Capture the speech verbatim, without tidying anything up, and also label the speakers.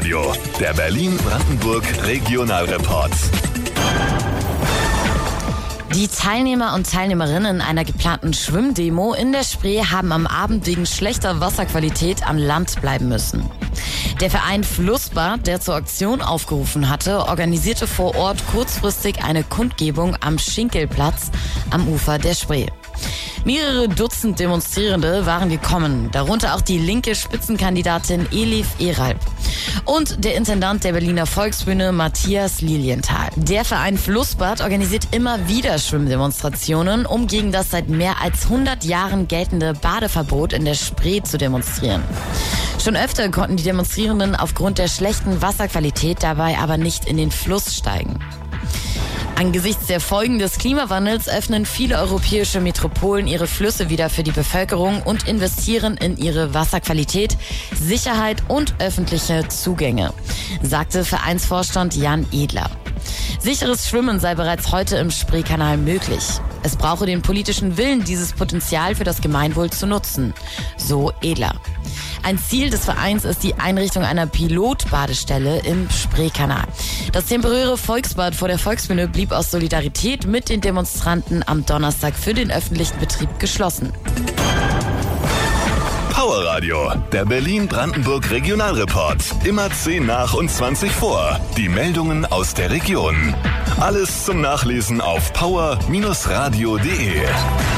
Speaker 1: Radio, der Berlin-Brandenburg Regionalreport.
Speaker 2: Die Teilnehmer und Teilnehmerinnen einer geplanten Schwimmdemo in der Spree haben am Abend wegen schlechter Wasserqualität an Land bleiben müssen. Der Verein Flussbad, der zur Aktion aufgerufen hatte, organisierte vor Ort kurzfristig eine Kundgebung am Schinkelplatz am Ufer der Spree. Mehrere Dutzend Demonstrierende waren gekommen, darunter auch die linke Spitzenkandidatin Elif Eralp und der Intendant der Berliner Volksbühne Matthias Lilienthal. Der Verein Flussbad organisiert immer wieder Schwimmdemonstrationen, um gegen das seit mehr als hundert Jahren geltende Badeverbot in der Spree zu demonstrieren. Schon öfter konnten die Demonstrierenden aufgrund der schlechten Wasserqualität dabei aber nicht in den Fluss steigen. Angesichts der Folgen des Klimawandels öffnen viele europäische Metropolen ihre Flüsse wieder für die Bevölkerung und investieren in ihre Wasserqualität, Sicherheit und öffentliche Zugänge, sagte Vereinsvorstand Jan Edler. Sicheres Schwimmen sei bereits heute im Spreekanal möglich. Es brauche den politischen Willen, dieses Potenzial für das Gemeinwohl zu nutzen, so Edler. Ein Ziel des Vereins ist die Einrichtung einer Pilotbadestelle im Spreekanal. Das temporäre Volksbad vor der Volksbühne blieb aus Solidarität mit den Demonstranten am Donnerstag für den öffentlichen Betrieb geschlossen.
Speaker 1: Power Radio, der Berlin-Brandenburg Regionalreport. Immer zehn nach und zwanzig vor. Die Meldungen aus der Region. Alles zum Nachlesen auf power Bindestrich radio punkt de.